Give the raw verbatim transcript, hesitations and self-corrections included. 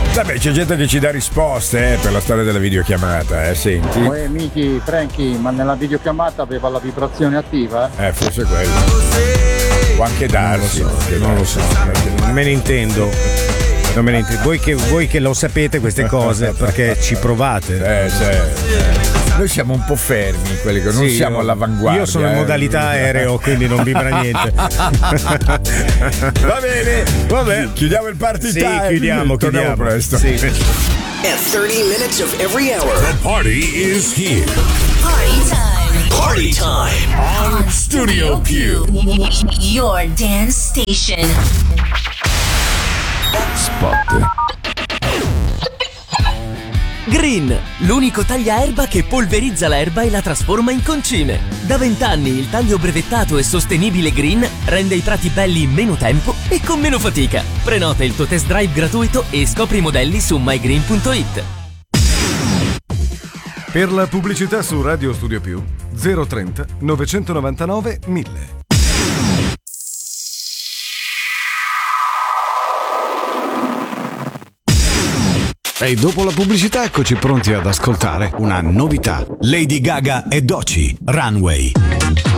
Vabbè, c'è gente che ci dà risposte eh, per la storia della videochiamata, eh, senti. Uè, Miki, Frankie, ma nella videochiamata aveva la vibrazione attiva? Eh, forse quello. Può anche darsi. Non lo so, non me ne intendo. Non me ne intendo. Voi che, voi che lo sapete queste cose perché ci provate. Eh, cioè. Noi siamo un po' fermi, quelli che non Sì, siamo io- all'avanguardia. io sono in eh. modalità aereo, quindi non vibra niente. Va bene, Vabbè. chiudiamo il party Sì, time. chiudiamo, Torniamo chiudiamo. presto. Sì. At thirty minutes of every hour. The party is here. Party time. Party time. On Studio Q. Your dance station. Spot. Green, l'unico tagliaerba che polverizza l'erba e la trasforma in concime. Da vent'anni il taglio brevettato e sostenibile Green rende i prati belli in meno tempo e con meno fatica. Prenota il tuo test drive gratuito e scopri i modelli su my green punto it. Per la pubblicità su Radio Studio Più zero trenta novecentonovantanove mille. E dopo la pubblicità eccoci pronti ad ascoltare una novità. Lady Gaga e Doechii, Runway.